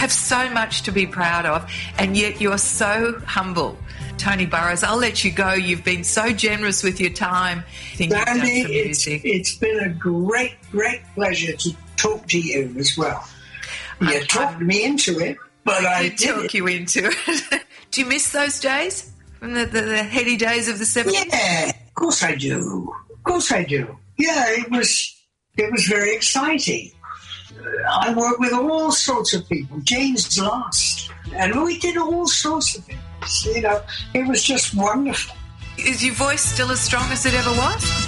have so much to be proud of, and yet you're so humble. Tony Burrows, I'll let you go. You've been so generous with your time. Sandy, it's been a great, great pleasure to talk to you as well. You talked me into it, but I did talk you into it. Do you miss those days? From the heady days of the 70s? Yeah, of course I do. Of course I do. Yeah, it was very exciting. I worked with all sorts of people. Jane's Last. And we did all sorts of things. You know, it was just wonderful. Is your voice still as strong as it ever was?